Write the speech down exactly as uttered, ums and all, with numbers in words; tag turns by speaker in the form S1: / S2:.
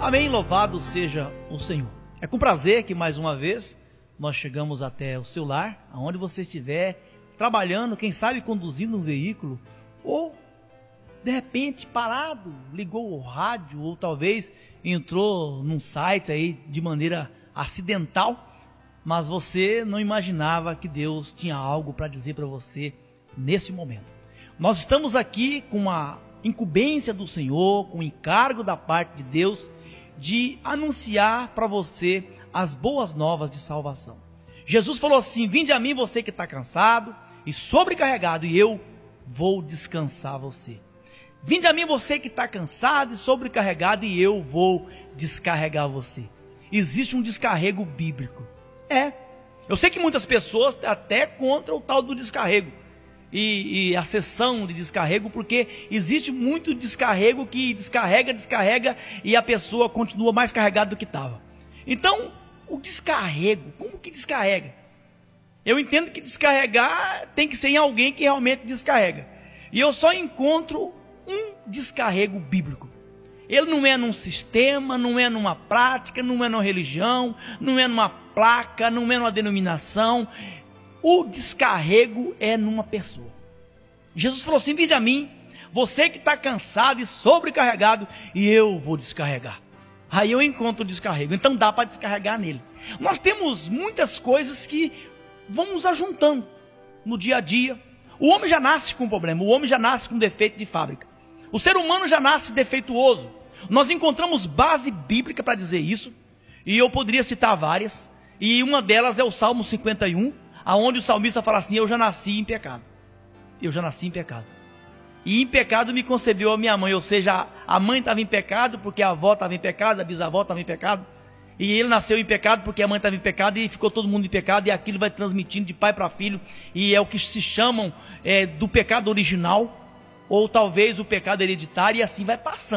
S1: Amém, louvado seja o Senhor. É com prazer que mais uma vez nós chegamos até o seu lar, aonde você estiver trabalhando, quem sabe conduzindo um veículo, ou de repente parado, ligou o rádio, ou talvez entrou num site aí de maneira acidental, mas você não imaginava que Deus tinha algo para dizer para você nesse momento. Nós estamos aqui com uma incumbência do Senhor, com um encargo da parte de Deus, de anunciar para você as boas novas de salvação. Jesus falou assim: vinde a mim você que está cansado e sobrecarregado, e eu vou descansar você. Vinde a mim você que está cansado e sobrecarregado, e eu vou descarregar você. Existe um descarrego bíblico. É, eu sei que muitas pessoas até contra o tal do descarrego e, e a sessão de descarrego, porque existe muito descarrego que descarrega, descarrega e a pessoa continua mais carregada do que estava. Então, o descarrego, como que descarrega? Eu entendo que descarregar tem que ser em alguém que realmente descarrega. E eu só encontro um descarrego bíblico. Ele não é num sistema, não é numa prática, não é numa religião, não é numa placa, não é numa denominação. O descarrego é numa pessoa. Jesus falou assim: vinde a mim, você que está cansado e sobrecarregado, e eu vou descarregar. Aí eu encontro o descarrego, então dá para descarregar nele. Nós temos muitas coisas que vão nos ajuntando no dia a dia. O homem já nasce com problema, o homem já nasce com defeito de fábrica. O ser humano já nasce defeituoso. Nós encontramos base bíblica para dizer isso, e eu poderia citar várias, e uma delas é o Salmo cinquenta e um, aonde o salmista fala assim: eu já nasci em pecado, eu já nasci em pecado, e em pecado me concebeu a minha mãe. Ou seja, a mãe estava em pecado porque a avó estava em pecado, a bisavó estava em pecado, e ele nasceu em pecado porque a mãe estava em pecado, e ficou todo mundo em pecado, e aquilo vai transmitindo de pai para filho, e é o que se chamam é, do pecado original, ou talvez o pecado hereditário, e assim vai passando.